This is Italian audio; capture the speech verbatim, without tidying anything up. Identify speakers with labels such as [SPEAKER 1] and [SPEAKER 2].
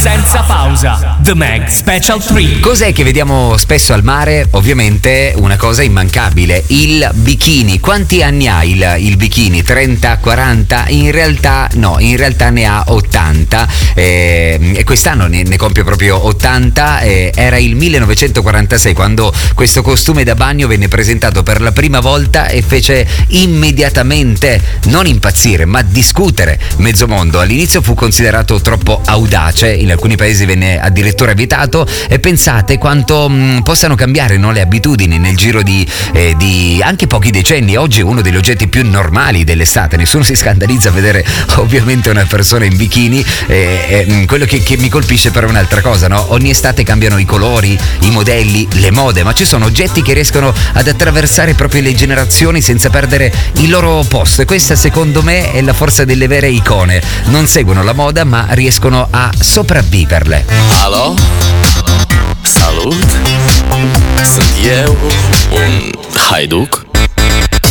[SPEAKER 1] senza pausa. The Mag Special tre.
[SPEAKER 2] Cos'è che vediamo spesso al mare? Ovviamente una cosa immancabile, il bikini. Quanti anni ha il, il bikini? trenta, quaranta? In realtà no, in realtà ne ha ottanta, eh, e quest'anno ne, ne compie proprio ottanta. Eh, era il millenovecentoquarantasei quando questo costume da bagno venne presentato per la prima volta e fece immediatamente non impazzire ma discutere mezzo mondo. All'inizio fu considerato troppo audace, in alcuni paesi venne addirittura vietato, e pensate quanto mh, possano cambiare, no, le abitudini nel giro di, eh, di anche pochi decenni. Oggi è uno degli oggetti più normali dell'estate, nessuno si scandalizza a vedere ovviamente una persona in bikini. Eh, eh, quello che, che mi colpisce però è un'altra cosa, no? Ogni estate cambiano i colori, i modelli, le mode, ma ci sono oggetti che riescono ad attraversare proprio le generazioni senza perdere il loro posto, e questa secondo me è la forza delle vere icone. Non seguono la moda ma riescono a sopravviverle.
[SPEAKER 3] Alo? Salut! Sunt eu un haiduc